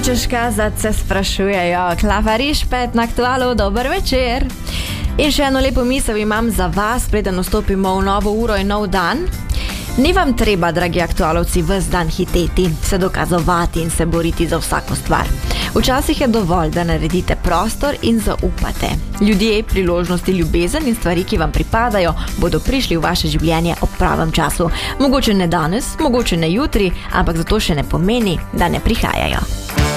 Hočeš kazati, se sprašujejo. Klavariš pet na aktualu, dober večer. In še eno lepo misel imam za vas, preden vstopimo v novo uro in nov dan. Ni vam treba, dragi aktualovci, ves dan hiteti, se dokazovati in se boriti za vsako stvar. Včasih je dovolj, da naredite prostor in zaupate. Ljudje, priložnosti, ljubezen in stvari, ki vam pripadajo, bodo prišli v vaše življenje ob pravem času. Mogoče ne danes, mogoče ne jutri, ampak zato še ne pomeni, da ne prihajajo.